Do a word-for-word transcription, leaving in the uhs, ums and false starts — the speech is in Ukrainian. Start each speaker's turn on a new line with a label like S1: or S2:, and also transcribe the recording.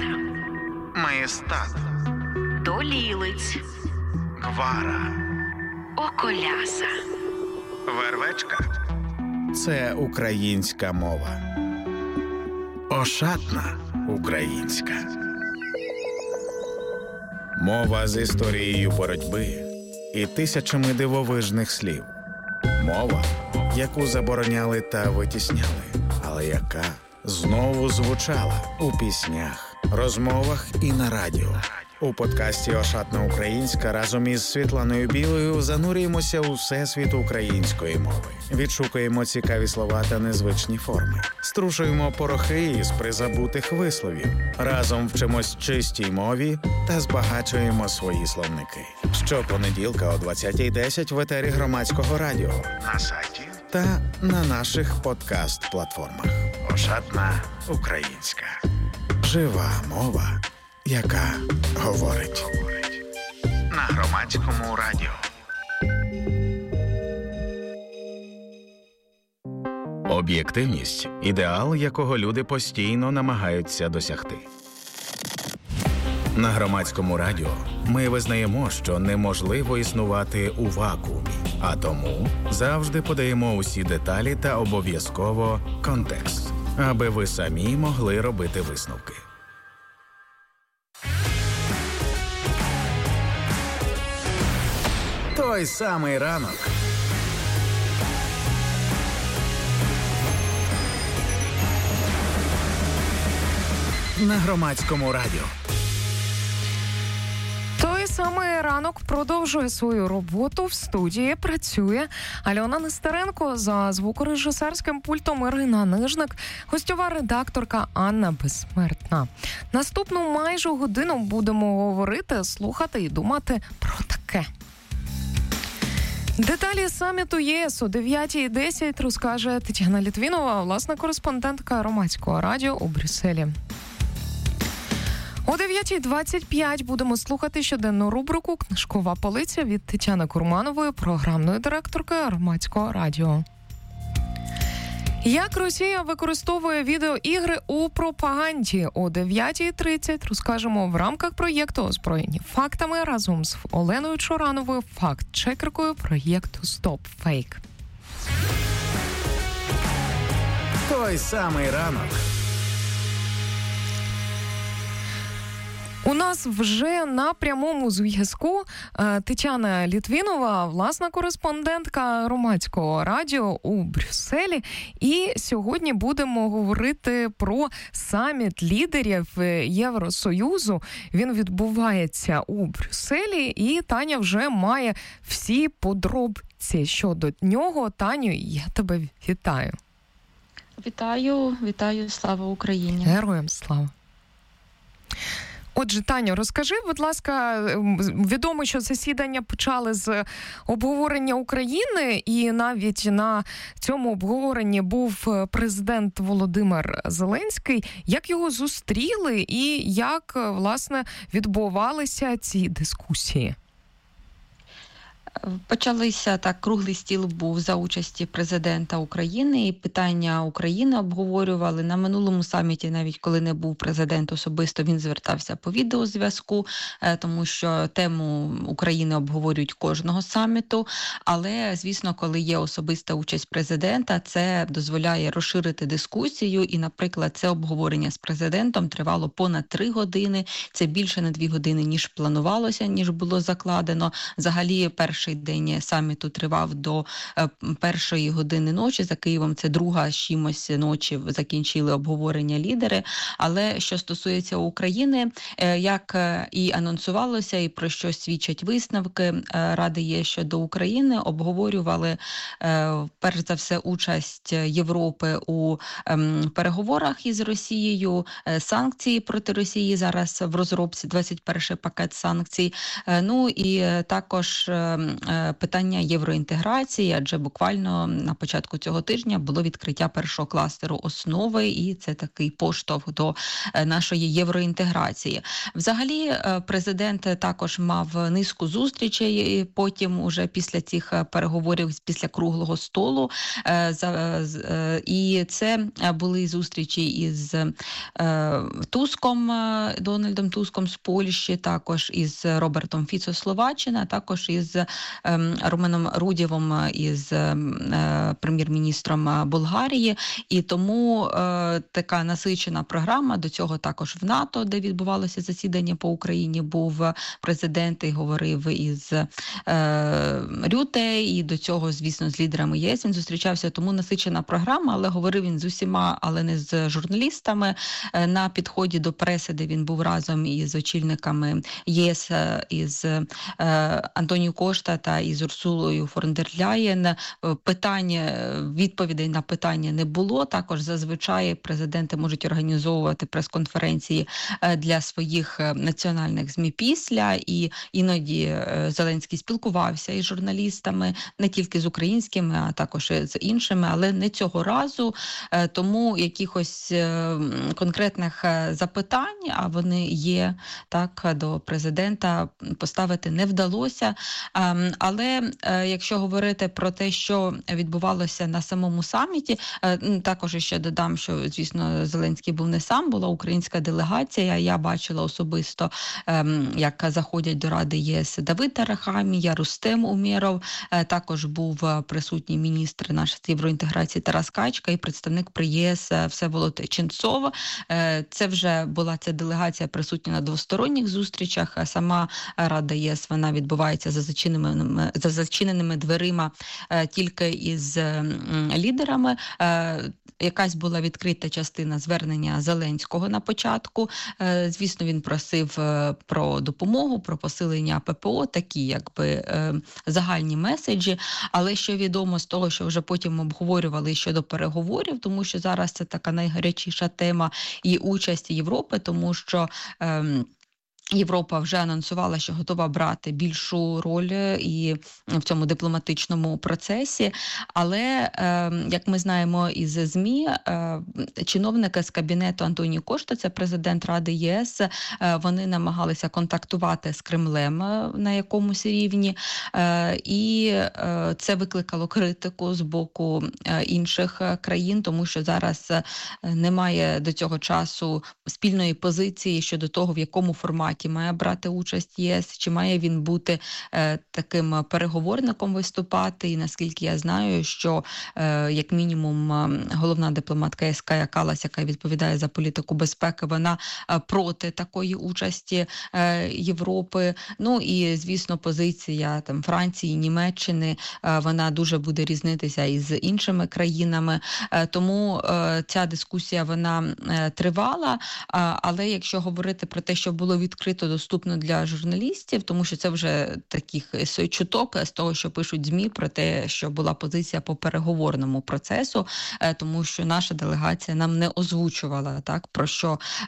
S1: Маєстат,
S2: Долілиць,
S1: Гвара,
S2: Околяса,
S1: Вервечка – це українська мова. Ошатна українська. Мова з історією боротьби і тисячами дивовижних слів. Мова, яку забороняли та витісняли, але яка знову звучала у піснях, розмовах і на радіо. У подкасті «Ошатна українська» разом із Світланою Білою занурюємося у всесвіт української мови. Відшукуємо цікаві слова та незвичні форми. Струшуємо порохи із призабутих висловів. Разом вчимось чистій мові та збагачуємо свої словники. Щопонеділка о двадцятій десять в етері Громадського радіо, на сайті та на наших подкаст-платформах. «Ошатна українська». Жива мова, яка говорить. На Громадському радіо. Об'єктивність – ідеал, якого люди постійно намагаються досягти. На Громадському радіо ми визнаємо, що неможливо існувати у вакуумі, а тому завжди подаємо усі деталі та обов'язково контекст, аби ви самі могли робити висновки. Той самий ранок. На Громадському радіо.
S3: Той самий ранок продовжує свою роботу. В студії працює Альона Нестеренко, за звукорежисерським пультом Ірина Нижник, гостьова редакторка Анна Безсмертна. Наступну майже годину будемо говорити, слухати і думати про таке. Деталі саміту ЄС о дев'ятій десять розкаже Тетяна Літвінова, власна кореспондентка Громадського радіо у Брюсселі. О дев'ятій двадцять п'ять будемо слухати щоденну рубрику «Книжкова полиця» від Тетяни Курманової, програмної директорки Громадського радіо. Як Росія використовує відеоігри у пропаганді? О дев'ятій тридцять розкажемо в рамках проєкту «Озброєні фактами» разом з Оленою Чорановою, факт-чекеркою проєкту «Стоп Фейк».
S1: Той самий ранок.
S3: У нас вже на прямому зв'язку Тетяна Літвінова, власна кореспондентка Громадського радіо у Брюсселі. І сьогодні будемо говорити про саміт лідерів Євросоюзу. Він відбувається у Брюсселі, і Таня вже має всі подробиці щодо нього. Таню, я тебе вітаю.
S4: Вітаю, вітаю, слава Україні.
S3: Героям слава. Отже, Таню, розкажи, будь ласка, відомо, що засідання почали з обговорення України, і навіть на цьому обговоренні був президент Володимир Зеленський. Як його зустріли і як, власне, відбувалися ці дискусії?
S4: Почалися так, круглий стіл був за участі президента України, і питання України обговорювали. На минулому саміті, навіть коли не був президент особисто, він звертався по відеозв'язку, тому що тему України обговорюють кожного саміту. Але, звісно, коли є особиста участь президента, це дозволяє розширити дискусію. І, наприклад, це обговорення з президентом тривало понад три години. Це більше на дві години, ніж планувалося, ніж було закладено. Взагалі, перший день саміту тривав до першої години ночі. За Києвом це друга з чимось ночі закінчили обговорення лідери. Але що стосується України, як і анонсувалося, і про що свідчать висновки Ради ЄС щодо України, обговорювали перш за все участь Європи у переговорах із Росією, санкції проти Росії зараз в розробці, двадцять перший пакет санкцій. Ну і також питання євроінтеграції, адже буквально на початку цього тижня було відкриття першого кластеру основи, і це такий поштовх до нашої євроінтеграції. Взагалі, президент також мав низку зустрічей, потім уже після цих переговорів, після круглого столу, і це були зустрічі із Туском, Дональдом Туском з Польщі, також із Робертом Фіцо Словаччина, також із Руменом Рудєвом, із прем'єр-міністром Болгарії. І тому така насичена програма. До цього також в НАТО, де відбувалося засідання по Україні, був президент і говорив із Рюте, і до цього, звісно, з лідерами ЄС він зустрічався. Тому насичена програма, але говорив він з усіма, але не з журналістами. На підході до преси, де він був разом із очільниками ЄС, із Антоніо Кошта та із Урсулою фон дер Ляєн, питання, відповідей на питання не було. Також зазвичай президенти можуть організовувати прес-конференції для своїх національних ЗМІ після, і іноді Зеленський спілкувався із журналістами, не тільки з українськими, а також з іншими, але не цього разу. Тому якихось конкретних запитань, а вони є, так, до президента, поставити не вдалося. Але якщо говорити про те, що відбувалося на самому саміті, також ще додам, що, звісно, Зеленський був не сам, була українська делегація. Я бачила особисто, як заходять до Ради ЄС Давид Арахамія, Рустем Умєров, також був присутній міністр наш з євроінтеграції Тарас Качка і представник при ЄС Всеволод Ченцов. Це вже була ця делегація присутня на двосторонніх зустрічах. Сама Рада ЄС, вона відбувається за зачиненими, за зачиненими дверима тільки із лідерами. Якась була відкрита частина звернення Зеленського на початку. Звісно, він просив про допомогу, про посилення ППО, такі якби загальні меседжі. Але що відомо з того, що вже потім обговорювали щодо переговорів, тому що зараз це така найгарячіша тема і участь Європи, тому що Європа вже анонсувала, що готова брати більшу роль і в цьому дипломатичному процесі. Але, як ми знаємо із ЗМІ, чиновники з кабінету Антоніо Кошта, це президент Ради ЄС, вони намагалися контактувати з Кремлем на якомусь рівні. І це викликало критику з боку інших країн, тому що зараз немає до цього часу спільної позиції щодо того, в якому форматі має брати участь ЄС, чи має він бути е, таким переговорником виступати. І наскільки я знаю, що е, як мінімум головна дипломатка ЄС Кая Каллас, яка відповідає за політику безпеки, вона е, проти такої участі е, Європи. Ну і, звісно, позиція там Франції, Німеччини, е, вона дуже буде різнитися із іншими країнами. Е, тому е, ця дискусія, вона е, тривала. А, але якщо говорити про те, що було відкрито доступно для журналістів, тому що це вже таких чуток з того, що пишуть ЗМІ, про те, що була позиція по переговорному процесу, тому що наша делегація нам не озвучувала, так, про що